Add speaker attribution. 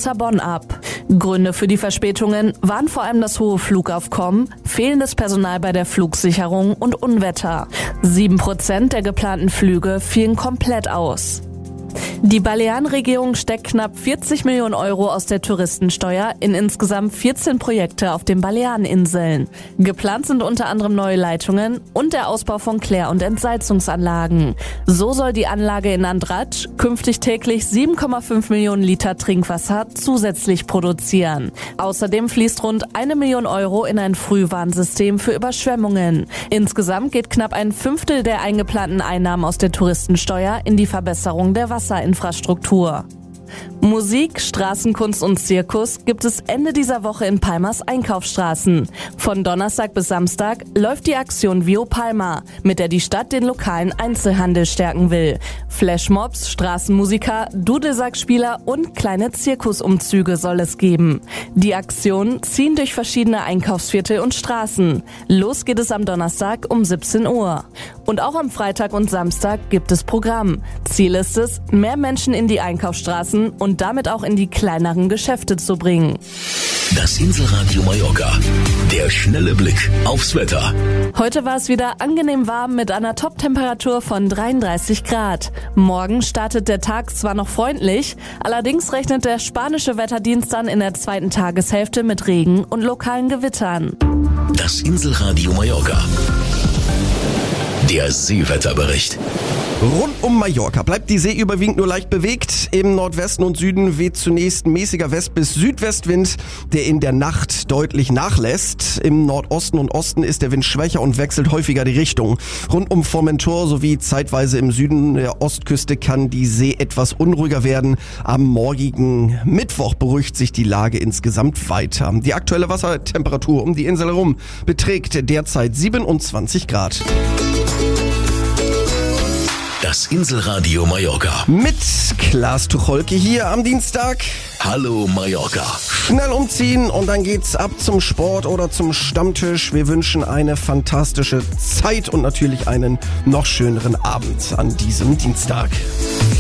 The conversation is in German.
Speaker 1: Lissabon ab. Gründe für die Verspätungen waren vor allem das hohe Flugaufkommen, fehlendes Personal bei der Flugsicherung und Unwetter. 7% der geplanten Flüge fielen komplett aus. Die Balearenregierung steckt knapp 40 Millionen Euro aus der Touristensteuer in insgesamt 14 Projekte auf den Baleareninseln. Geplant sind unter anderem neue Leitungen und der Ausbau von Klär- und Entsalzungsanlagen. So soll die Anlage in Andratx künftig täglich 7,5 Millionen Liter Trinkwasser zusätzlich produzieren. Außerdem fließt rund 1 Million Euro in ein Frühwarnsystem für Überschwemmungen. Insgesamt geht knapp ein Fünftel der eingeplanten Einnahmen aus der Touristensteuer in die Verbesserung der Wasserinfrastruktur. Musik, Straßenkunst und Zirkus gibt es Ende dieser Woche in Palmas Einkaufsstraßen. Von Donnerstag bis Samstag läuft die Aktion Vio Palma, mit der die Stadt den lokalen Einzelhandel stärken will. Flashmobs, Straßenmusiker, Dudelsackspieler und kleine Zirkusumzüge soll es geben. Die Aktionen ziehen durch verschiedene Einkaufsviertel und Straßen. Los geht es am Donnerstag um 17 Uhr. Und auch am Freitag und Samstag gibt es Programm. Ziel ist es, mehr Menschen in die Einkaufsstraßen und damit auch in die kleineren Geschäfte zu bringen.
Speaker 2: Das Inselradio Mallorca. Der schnelle Blick aufs Wetter.
Speaker 1: Heute war es wieder angenehm warm mit einer Top-Temperatur von 33 Grad. Morgen startet der Tag zwar noch freundlich, allerdings rechnet der spanische Wetterdienst dann in der zweiten Tageshälfte mit Regen und lokalen Gewittern.
Speaker 2: Das Inselradio Mallorca. Der Seewetterbericht.
Speaker 3: Rund um Mallorca bleibt die See überwiegend nur leicht bewegt. Im Nordwesten und Süden weht zunächst mäßiger West- bis Südwestwind, der in der Nacht deutlich nachlässt. Im Nordosten und Osten ist der Wind schwächer und wechselt häufiger die Richtung. Rund um Formentor sowie zeitweise im Süden der Ostküste kann die See etwas unruhiger werden. Am morgigen Mittwoch beruhigt sich die Lage insgesamt weiter. Die aktuelle Wassertemperatur um die Insel herum beträgt derzeit 27 Grad.
Speaker 2: Das Inselradio Mallorca.
Speaker 3: Mit Klaas Tucholke hier am Dienstag.
Speaker 2: Hallo Mallorca.
Speaker 3: Schnell umziehen und dann geht's ab zum Sport oder zum Stammtisch. Wir wünschen eine fantastische Zeit und natürlich einen noch schöneren Abend an diesem Dienstag.